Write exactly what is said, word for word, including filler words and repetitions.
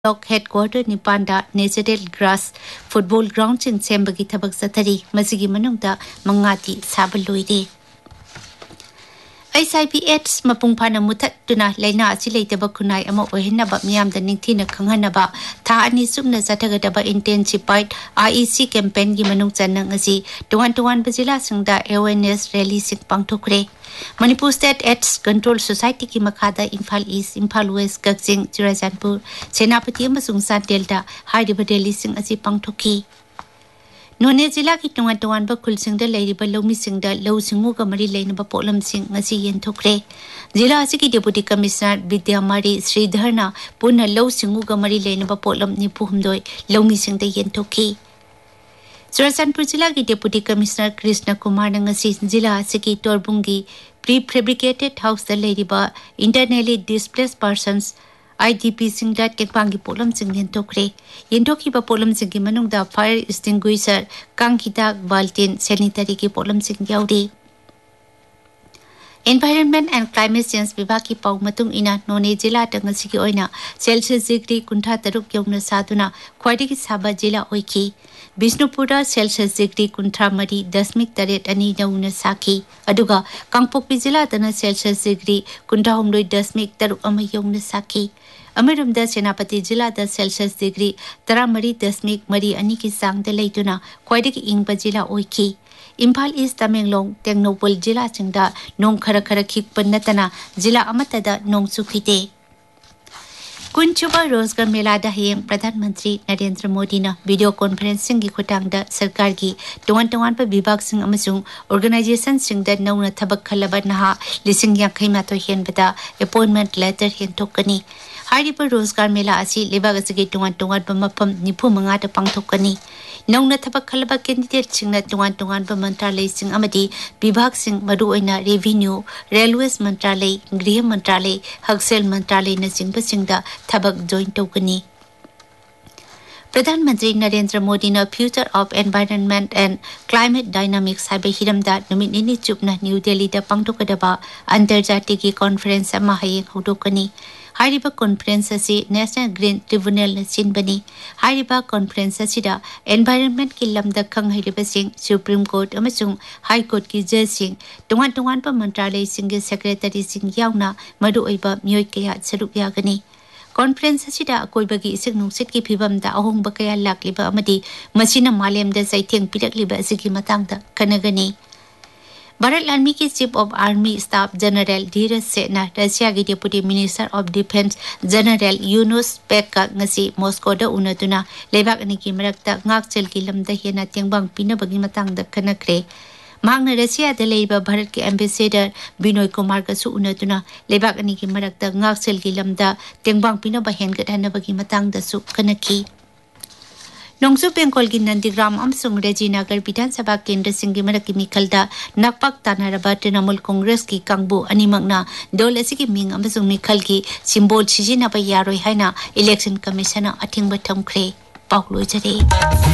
Lock headquarter Nipanda Natural Grass Football Ground in Sembagi Tabak Satari, Masigi Manungda, Mangati, Sabalui. I S I P H Mapungpana Mutat Duna, Lena Chilate Bakunai, Amo Ohinaba Miam, the Nintina Kanganaba, Taani Sumna Zatagadaba intensified I E C campaign Gimanungzanangazi, the one to one Bazila Sunda awareness releasing Pangtokre. Manipur State AIDS Control Society ki Makada Imphal East, Imphal West, Gaksing, Churajanpur, Senapati Masungsa Delta, Hyderabad releasing asi Pangtoki. None Zilla ki Tungan Tuan Bakul Sing the Lady Balomi Sing the Low Singuga Mari Lane Bapolam Sing Nasi Yen Tokre. Zilla Siki Deputy Commissioner Vidya Mari Sri Dharna Puna Low Singuga Mari Lane Bapolam Nipuhumdoi, Lomi Sing the Yen Toki. Churajanpur Zilla ki Deputy Commissioner Krishna Kumar Nangasi Zilla Siki Torbungi prefabricated house the Lady Ba internally displaced persons I D P Sing that Kekwangi Polam Sing Yen Tokre. Yentoki Ba Polam Sing Manung the fire extinguisher Kankita Baltin sanitary ki Polam Sing Yaudi. Environment and Climate Change Vibaki Pau Matung Ina None Jilla Tangasiki Oina Celsius degree Kunta Taruk Yongna Saduna Quadiki Saba Jilla Oiki Bishnupura Celsius degree Kuntra Mari Dasmik Taret Ani Nauna Saki Aduga Kangpokpi Jilla Dana Celsius degree Kunta Homloi Dasmik Taruk Ama Yongna Saki Amirum da Senapati Jilla da Celsius degree Tara Mari Dasmik Mari Aniki Sang the Laituna Quadiki Ingba Jilla Oiki Imphal East Tamenglong Tengnopol Jilla Chingda Nong Khara Khara Khik Panatana Jilla Amatada Nong Sukhite Kunchuba Rozgar Mela da Hayeng Pradhan Mantri Narendra Modi na video conferencing gi khutang da sarkar gi tuan tuan pa vibhag sing amasung organization sing da nauna thabak khalaba naha lising yakhai ma to hen bata appointment letter hen thokani Haripur Rozgar Mela asi lebag asigi tuan tuan pa mapam nipu manga ta pangthokani Nauna Thabak Khalaba candidate sing na tuan tuan pa mantralay sing amadi vibhag sing maru oina revenue railways mantralay griha mantralay hagsel mantralay na sing pa sing da thabak joint tokani Pradhan Mantri Narendra Modi na Future of Environment and Climate Dynamics haiba hiram da numit nini chupna New Delhi da pangtokadaba antarjati ki conference ama hayeng hodokani Hariba conference asi National Green Tribunal na sinbani Hariba conference asi da environment ki lamda khang hariba sing Supreme Court amasung High Court ki judge sing tungan tungan pa mantralay sing secretary sing yauna madu oiba miyoi kaya saruk yagani Conference asida akoi bagi ising nungsit ki phibam da ahong ba kaya lakliba amadi masina malem da saitheng pirakliba asigi matang da kanagani Bharat Army ki Chief of Army Staff General Dheeraj Sena Russia ki Deputy Minister of Defense General Yunus Pekka ngasi Moscow da unatuna lebak ani ki marakta ngakchel ki lamda hena tengbang pinabagi matang da kanakre Magna Russia da leiba Bharat ki ambassador Binoy Kumar ka su unatuna lebak ani ki marakta ngaksel ki lamda tengbang pinabahen gadhana bagi matang da su kanaki Nongsu Bengal ki Nandigram amsung Regina Gar Bidhan Sabha Kendra Singhi Maraki Mikhalda Nakpak Tanaraba Trinamool Congress ki Kangbu Animagna Dol asigi Ming amsung Mikhal ki symbol Sijinaba Yaroi haina Election Commissioner Athingba Thamkre Pauloi Jare